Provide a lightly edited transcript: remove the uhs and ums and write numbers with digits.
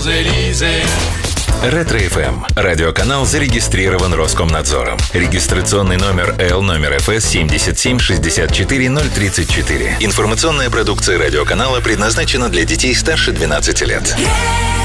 Champs-Élysées. Ретро-ФМ. Радиоканал зарегистрирован Роскомнадзором. Регистрационный номер Л ФС 7764034. Информационная продукция радиоканала предназначена для детей старше 12 лет.